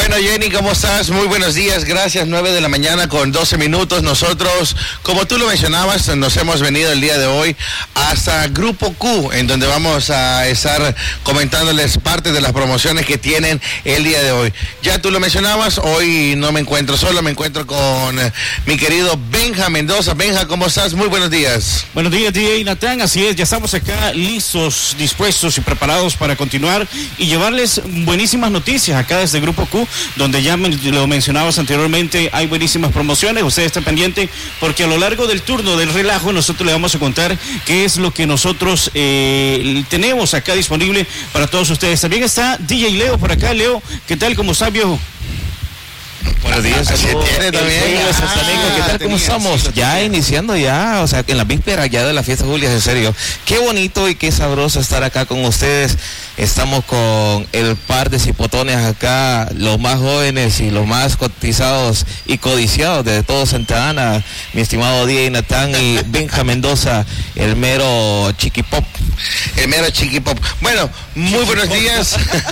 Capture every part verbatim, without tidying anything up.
Bueno, Jenny, ¿cómo estás? Muy buenos días, gracias. nueve de la mañana con doce minutos. Nosotros, como tú lo mencionabas, nos hemos venido el día de hoy hasta Grupo Q, en donde vamos a estar comentándoles parte de las promociones que tienen el día de hoy. Ya tú lo mencionabas, hoy no me encuentro solo, me encuentro con eh, mi querido Benja Mendoza. Benja, ¿cómo estás? Muy buenos días. Buenos días, D J Natán. Así es, ya estamos acá listos, dispuestos y preparados para continuar y llevarles buenísimas noticias acá desde Grupo Q, donde ya me, lo mencionabas anteriormente, hay buenísimas promociones. Usted está pendiente porque a lo largo del turno del relajo nosotros le vamos a contar qué es lo que nosotros eh, tenemos acá disponible para todos ustedes. También está D J Leo por acá. Leo, ¿qué tal? ¿Cómo está, viejo? Buenos días, así tiene también. Ah, ¿qué tal? ¿Cómo estamos? Sí, ya iniciando ya, o sea, en la víspera ya de la fiesta Julia, en serio. Qué bonito y qué sabroso estar acá con ustedes. Estamos con el par de cipotones acá, los más jóvenes y los más cotizados y codiciados de todo Santa Ana, mi estimado D J Natán y Benja Mendoza, el mero chiquipop. El mero chiquipop. Bueno, muy buenos días.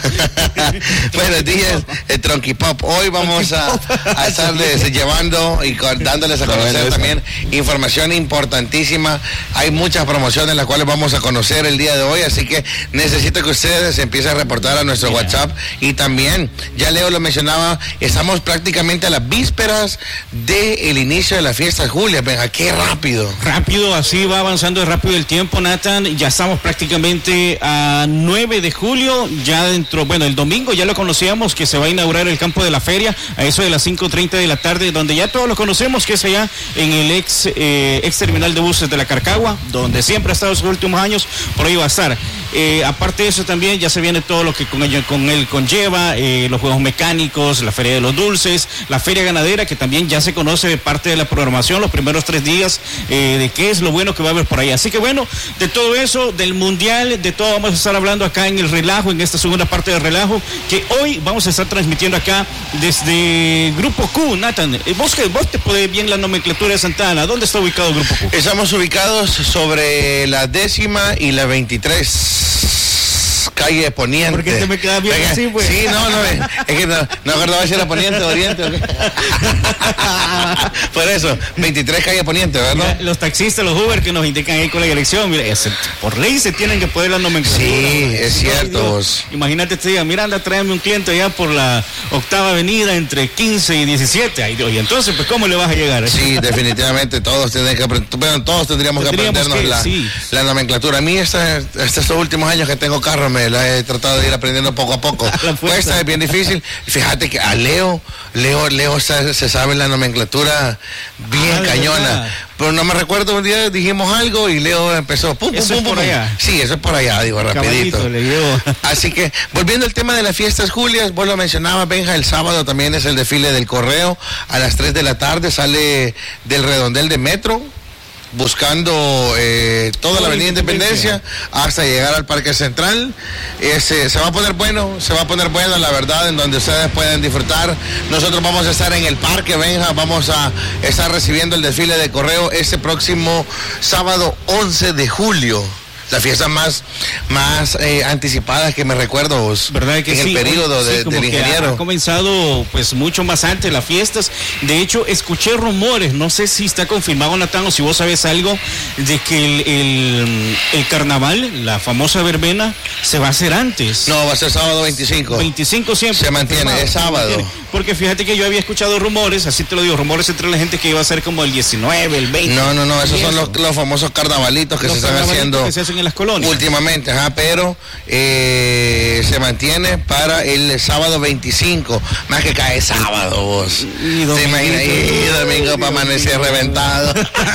Buenos días, el tronquipop. Hoy vamos a, a estarles llevando y con, dándoles a conocer también información importantísima. Hay muchas promociones las cuales vamos a conocer el día de hoy, así que necesito que ustedes empiecen a reportar a nuestro yeah. WhatsApp. Y también, ya Leo lo mencionaba, estamos prácticamente a las vísperas del inicio de la fiesta Julia. Venga, qué rápido. Rápido, así va avanzando rápido el tiempo, Nathan. Ya estamos prácticamente a nueve de julio, ya dentro, bueno, el domingo ya lo conocíamos que se va a inaugurar el campo de la feria, a eso de las cinco treinta de la tarde, donde ya todos lo conocemos, que es allá en el ex, eh, ex terminal de buses de la Carcagua, donde siempre ha estado en sus últimos años, por ahí va a estar. Eh, aparte de eso también ya se viene todo lo que con, ello, con él conlleva, eh, los juegos mecánicos, la feria de los dulces, la feria ganadera, que también ya se conoce de parte de la programación los primeros tres días, eh, de qué es lo bueno que va a haber por ahí. Así que bueno, de todo eso, del mundial, de todo vamos a estar hablando acá en el relajo, en esta segunda parte del relajo, que hoy vamos a estar transmitiendo acá desde Grupo Q. Nathan, vos que vos te podés bien la nomenclatura de Santa Ana, ¿dónde está ubicado Grupo Q? Estamos ubicados sobre la décima y la veintitrés calle Poniente. ¿Por qué te me quedas bien Venga, así, pues? Sí, no, no, es que no, no acordaba si era Poniente o Oriente. ¿O qué? Por eso, veintitrés calle Poniente, ¿verdad? Mira, los taxistas, los Uber que nos indican ahí con la dirección, mira, ese, por ley se tienen que poder la nomenclatura. Sí, es cierto. Dios, imagínate, te diga, mira, anda, tráeme un cliente allá por la octava avenida entre quince y diecisiete. Ay, Dios, y entonces, pues, ¿cómo le vas a llegar? Sí, definitivamente, todos tienen que aprender, bueno, todos tendríamos, tendríamos que aprendernos que, la, sí. la nomenclatura. A mí, esta, estos últimos años que tengo carro, me la he tratado de ir aprendiendo poco a poco. Cuesta, es bien difícil. Fíjate que a Leo, Leo, Leo se, se sabe la nomenclatura bien ah, cañona. Verdad. Pero no me recuerdo, un día dijimos algo y Leo empezó. Pum, pum, eso pum, es por pum. allá. Sí, eso es por allá, digo, rapidito. Así que, volviendo al tema de las fiestas Julias, vos lo mencionabas, Benja, el sábado también es el desfile del correo. A las tres de la tarde sale del redondel de Metro, buscando eh, toda la avenida Independencia hasta llegar al Parque Central. Ese, se va a poner bueno, se va a poner bueno, la verdad, en donde ustedes pueden disfrutar. Nosotros vamos a estar en el Parque Benja, vamos a estar recibiendo el desfile de correo este próximo sábado once de julio. Las fiestas más, más eh, anticipadas que me recuerdo, ¿verdad que en sí? el periodo sí, de, del ingeniero. Ha comenzado pues mucho más antes las fiestas. De hecho, escuché rumores, no sé si está confirmado, Natán, o si vos sabes algo, de que el, el, el carnaval, la famosa verbena, se va a hacer antes. No, va a ser sábado veinticinco. veinticinco siempre. Se mantiene, es sábado. Porque fíjate que yo había escuchado rumores, así te lo digo, rumores entre la gente que iba a ser como el diecinueve, el veinte. No, no, no, esos son los, los famosos carnavalitos que los se están haciendo. Que se hacen en las colonias. Últimamente, ajá, pero eh, se mantiene para el sábado veinticinco, más que cae sábado, vos. Y ¿te imaginas? Y domingo para amanecer reventado.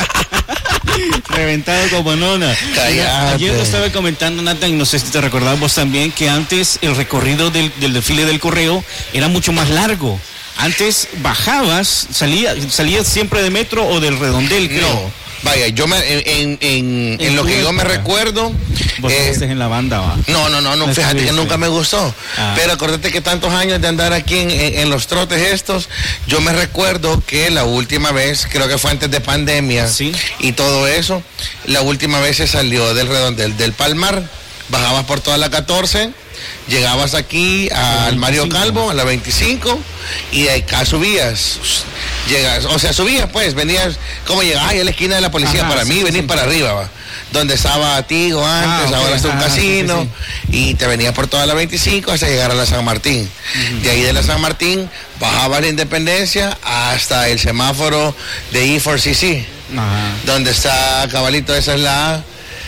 Reventado como nona. Mira, ayer lo estaba comentando, Nathan, no sé si te recordabas vos también, que antes el recorrido del, del desfile del correo era mucho más largo. Antes bajabas, salía, salías siempre de Metro o del redondel, creo. No. Vaya, yo me, en, en, en, en lo que yo me recuerdo. ¿Vos eh, en la banda, va? No, no, no, no, fíjate estuviste? que nunca me gustó. Ah. Pero acuérdate que tantos años de andar aquí en, en, en los trotes estos, yo me recuerdo que la última vez, creo que fue antes de pandemia, ¿sí? Y todo eso, la última vez se salió del redondel del Palmar, bajabas por toda la catorce llegabas aquí al Mario Calvo, a la veinticinco, y de acá subías. Llegas, o sea, subías pues, venías, ¿cómo llegas? Ay, a la esquina de la policía. Ajá, para sí, mí, venís sí. para arriba, va. Donde estaba Tigo antes, ah, okay. ahora está un ah, casino, sí, sí. y te venías por toda la veinticinco hasta llegar a la San Martín. Uh-huh. De ahí de la San Martín, bajaba la Independencia hasta el semáforo de E cuatro C C, uh-huh. donde está cabalito, esa es la...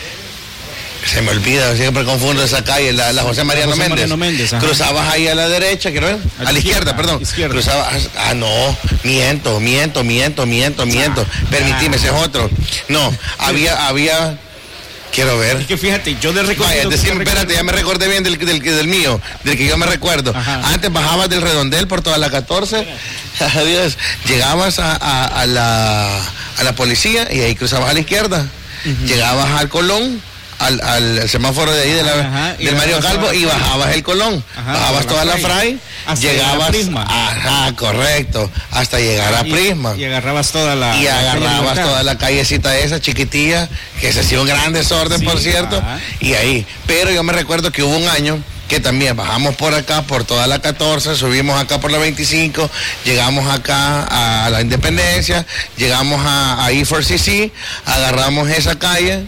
Se me olvida, siempre confundo esa calle, la, la José Mariano José Méndez. Méndez Cruzabas ahí a la derecha, quiero ver, a, a la izquierda, izquierda perdón. Izquierda. Cruzabas, ah, no, miento, miento, miento, miento, miento. Ah, Permitime, ah. ese es otro. No, había, había, quiero ver. Es que fíjate, yo le recuerdo. Vaya, decir, espérate, ya me recordé bien del, del, del mío, del que yo me recuerdo. Ajá. Antes bajabas del Redondel por toda la catorce, adiós, llegabas a, a, a, la, a la policía y ahí cruzabas a la izquierda. Uh-huh. Llegabas al Colón. Al, al semáforo de ahí de la, ajá, del Mario Calvo y bajabas el Colón, ajá, bajabas toda la Fray, llegabas a Prisma. Ajá, correcto, hasta llegar a y, Prisma. Y agarrabas toda la y agarrabas la toda la callecita esa chiquitilla, que se hacía un gran desorden, sí, por cierto, ajá. y ahí. Pero yo me recuerdo que hubo un año que también bajamos por acá, por toda la catorce, subimos acá por la veinticinco, llegamos acá a la Independencia, llegamos a, a E cuatro C C, agarramos esa calle,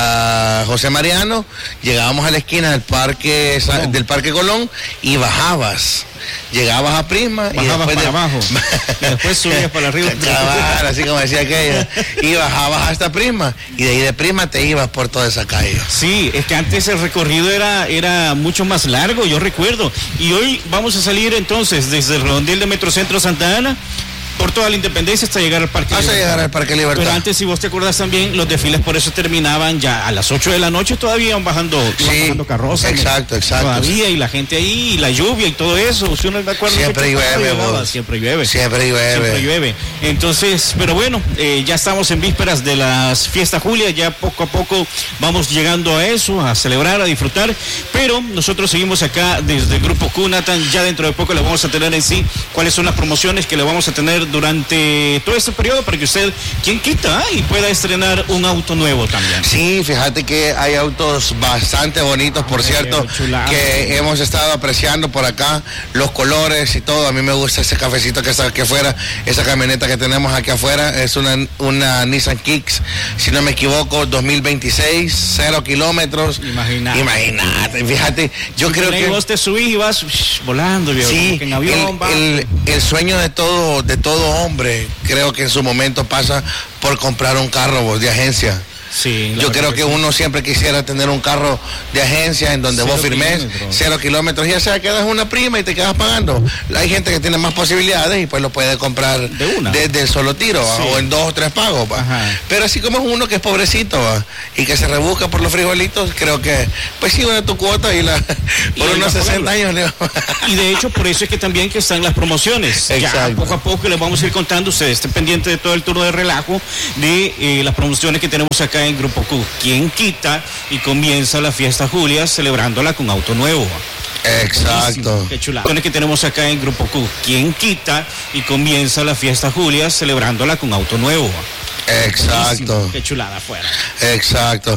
la José Mariano, llegábamos a la esquina del parque, Colón. del Parque Colón y bajabas. Llegabas a Prisma bajabas y después para de... abajo y después subías para arriba. Cabal, así como decía aquella, y bajabas hasta Prisma y de ahí de Prisma te ibas por toda esa calle. Sí, es que antes el recorrido era, era mucho más largo, yo recuerdo, y hoy vamos a salir entonces desde el redondel de Metrocentro Santa Ana por toda la Independencia hasta llegar al Parque Libertad. Hasta llegar al Parque Libertad. Pero antes, si vos te acuerdas también, los desfiles por eso terminaban ya a las ocho de la noche, todavía iban bajando, sí, iban bajando carrozas. Exacto, exacto. Todavía, y la gente ahí, y la lluvia y todo eso. Si uno me acuerdo, siempre llueve, llegaba, siempre llueve. Siempre llueve. Siempre llueve. Entonces, pero bueno, eh, ya estamos en vísperas de las fiestas Julia, ya poco a poco vamos llegando a eso, a celebrar, a disfrutar. Pero nosotros seguimos acá desde el Grupo Q, Nathan, ya dentro de poco le vamos a tener en sí cuáles son las promociones que le vamos a tener durante todo este periodo para que usted, quien quita, y pueda estrenar un auto nuevo también. Sí, fíjate que hay autos bastante bonitos, por cierto, que hemos estado apreciando por acá, los colores y todo. A mí me gusta ese cafecito que está aquí afuera, esa camioneta que tenemos aquí afuera, es una, una Nissan Kicks, si no me equivoco, dos mil veintiséis, cero kilómetros. Imagínate. Imagínate, fíjate, yo si creo que... vos te subís y vas shh, volando, viejo, sí, en avión, el, el, el sueño de todo, de todo hombre, creo que en su momento pasa por comprar un carro de agencia. Sí, yo creo que, que sí. Uno siempre quisiera tener un carro de agencia en donde cero vos firmes kilómetros. cero kilómetros, ya sea quedas una prima y te quedas pagando. Hay gente que tiene más posibilidades y pues lo puede comprar de una. desde el solo tiro, sí. o en dos o tres pagos. Pero así como es uno que es pobrecito, ¿va? Y que se rebusca por los frijolitos, creo que pues sí, una tu cuota y la y por unos sesenta años. Le... y de hecho por eso es que también que están las promociones. Exacto. Ya poco a poco les vamos a ir contando, ustedes estén pendientes de todo el turno de relajo de eh, las promociones que tenemos acá en Grupo Q. ¿Quién quita? Y comienza la fiesta Julia celebrándola con auto nuevo. Exacto. Qué chula. Que tenemos acá en Grupo Q. ¿Quién quita? Y comienza la fiesta Julia celebrándola con auto nuevo. Exacto. Qué chulada fuera. Exacto.